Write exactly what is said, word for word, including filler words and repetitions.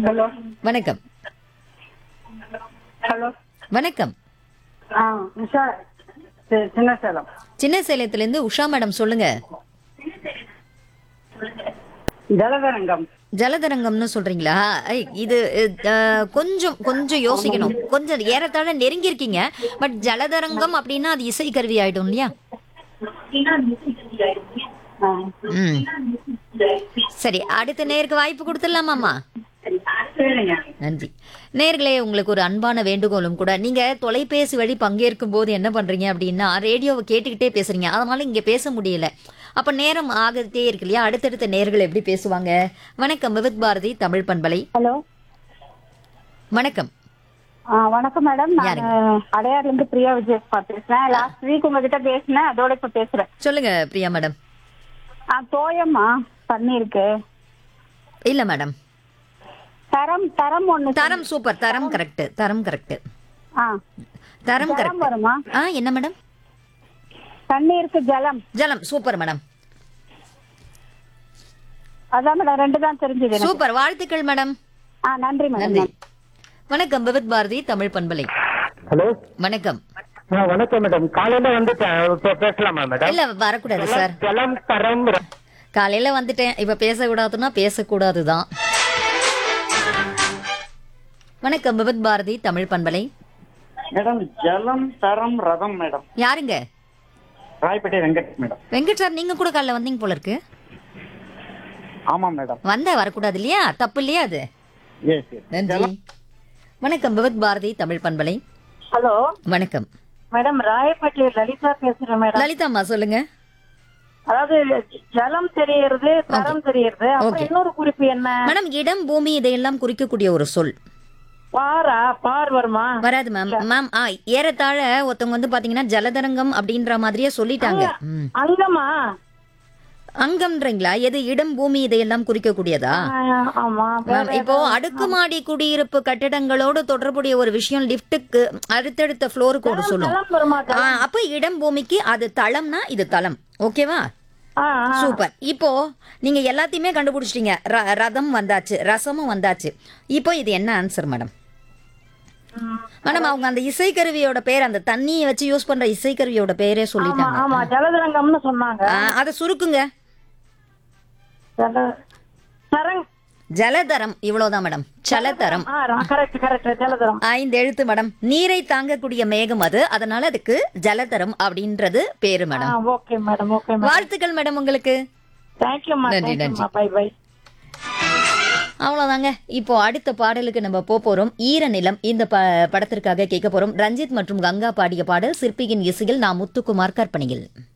Hello வணக்கம். Hello வணக்கம். ஆ Usha C- சின்ன சேலம். சின்ன சேலத்திலிருந்து உஷா மேடம் சொல்லுங்க. ஜலதரங்கம். ஜலதரங்கம்னு சொல்றீங்களா? ஐ, இது அஹ், கொஞ்சம் கொஞ்சம் யோசிக்கணும். கொஞ்சம் ஏறத்தாழ நெருங்கி இருக்கீங்க. பட் ஜலதரங்கம் அப்படின்னா அது இசை கருவி ஆயிடும் இல்லையா? ஆ. ம். சரி, அடுத்த நேருக்கு வாய்ப்பு கொடுத்துடலாமாம்மா? சரிங்க. நன்றி. நேர்களே, உங்களுக்கு ஒரு அன்பான வேண்டுகோளும் கூட. நீங்க தொலைபேசி வழி பங்கேற்கும் போது என்ன பண்றீங்க அப்படின்னா ரேடியோவை கேட்டுக்கிட்டே பேசுறீங்க. அதனால இங்க பேச முடியல. அப்ப நேரம் ஆகிட்டே இருக்கு இல்லையா? அடுத்தடுத்த நேர்கள் எப்படி பேசுவாங்க? வணக்கம், விவித் பாரதி தமிழ் பண்பலை. ஹலோ வணக்கம். ஆ வணக்கம் மேடம். நான் யாருங்க? அடையார்ல இருந்து பிரியா விஜய் பேசுறேன். லாஸ்ட் வீக் உங்ககிட்ட பேசினேன், அதோட இப்ப பேசுறேன். சொல்லுங்க பிரியா மேடம். ஆ தோயம்மா தண்ணி இருக்கு. இல்ல மேடம். தரம் தரம் ஒண்ணு. தரம் சூப்பர். தரம் கரெக்ட். தரம் கரெக்ட். ஆ தரம் ஜலம் கரெக்ட். வருமா? ஆ என்ன மேடம்? தண்ணி இருக்கு, ஜலம். ஜலம் சூப்பர் மேடம். அதான் மேடம், ரெண்டு தான் தெரிஞ்சது எனக்கு. சூப்பர். வாழ்த்துக்கள் மேடம். ஆ நன்றி மேடம். நன்றி. வணக்கம், விவித் பாரதி தமிழ் பண்பலை. ஹலோ வணக்கம். ஆ, வணக்கம் மேடம். காலையில வந்து பே- பே- பேசலாமா மேடம்? இல்ல வரக்கூடாது சார். ஜலம் தரம் ர- காலையில வந்துட்டேன். இப்ப பேசக்கூடாதுன்னா பேசக்கூடாதுதான். வணக்கம், விவித் பாரதி தமிழ் பண்பலை. மேடம் ஜலம் தரம் ரதம் மேடம். யாருங்க? ராயப்பேட்டை வெங்கட் மேடம். வெங்கட் சார், நீங்க கூட காலைல வந்தீங்க போல இருக்கு. ஆமா மேடம். வந்த வரக்கூடாது இல்லையா? தப்பு இல்லையா அது? S S. நன்றி. வணக்கம், விவித் பாரதி தமிழ் பண்பலை. ஹலோ வணக்கம். மேடம், ராயப்பேட்டை லலிதா பேசுறேன் மேடம். லலிதாம்மா சொல்லுங்க. அதாவது ஜலம் தெரியறது, தரம் தெரியறது. அப்புறம் Okay. இன்னொரு குறிப்பு என்ன? மேடம், இடம் பூமி இதையெல்லாம் குறிக்கக்கூடிய ஒரு சொல். பாரா? பார் வருமா? வராது மேம். மேம் ஆ ஏறத்தாழ ஒருத்தவங்க வந்து பாத்தீங்கன்னா ஜலதரங்கம் அப்படின்ற மாதிரியே சொல்லிட்டாங்க. ம். அங்கமா? அங்கம்ன்றீங்களா? எது இடம் பூமி இதையெல்லாம் குறிக்கக்கூடியதா? ஆ, ஆமா. மேம், இப்போ அடுக்குமாடி குடியிருப்பு கட்டிடங்களோடு தொடர்புடைய ஒரு விஷயம் லிப்டுக்கு அடுத்தடுத்த ஃப்ளோருக்கு ஒரு சொல்லும். ஜலம் வருமா? ஆ, அப்ப இடம் பூமிக்கு அது தளம்னா இது தளம். ஓகேவா? ஆ, ஆ. சூப்பர். இப்போ நீங்க எல்லாத்தையுமே கண்டுபிடிச்சிட்டீங்க. ர- ரதம் வந்தாச்சு, ரசமும் வந்தாச்சு. இப்போ இது என்ன ஆன்சர் மேடம்? மேடம், அவங்க அந்த இசைக்கருவியோட பேர், அந்த தண்ணியை வச்சு யூஸ் பண்ற இசைக்கருவியோட பேரே ஆமா, சொல்லிட்டாங்க. ஆமா, ஜலதரங்கம்னு சொன்னாங்க. ஆ, அதை சுருக்குங்க. ஜல தரங் ஜலதரம். இவ்வளவுதான் மேடம். ஜலதரம். ஆ கரெக்ட் கரெக்ட். ஜலதரம். ஐந்து எழுத்து மேடம். நீரை தாங்கக்கூடிய மேகம் அது, அதனால அதுக்கு ஜலதரம் அப்படின்றது பேரு ஆ madam. Okay madam. Okay madam. வாழ்த்துக்கள் மேடம் உங்களுக்கு. தேங்க்யூ மா. நன்றி, தேங்க்யூ நன்றி. மா. By by. அவ்வளவுதாங்க. இப்போ அடுத்த பாடலுக்கு நம்ம போக போறோம். ஈரநிலம் இந்த ப படத்திற்காக கேட்க போறோம். ரஞ்சித் மற்றும் கங்கா பாடிய பாடல் சிற்பியின் இசையில் நான் முத்துக்குமார் கற்பனையில்.